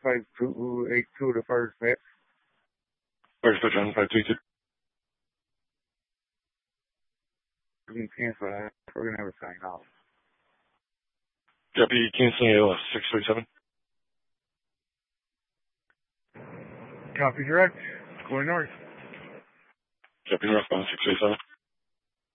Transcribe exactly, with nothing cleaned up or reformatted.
five two eight two to first fit. First fit, John, five two two. We can cancel that. We're going to have a sign off. Copy, canceling A L S six three seven. Copy direct. Going north. Copy northbound six three seven.